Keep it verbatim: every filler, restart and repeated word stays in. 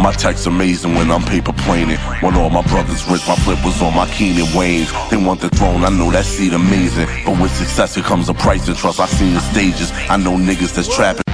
My text amazing when I'm paper planing. When all my brothers rich, my flip was on my Keenan Waynes. They want the throne, I know that seat amazing. But with success it comes a price and trust. I seen the stages, I know niggas that's trapping.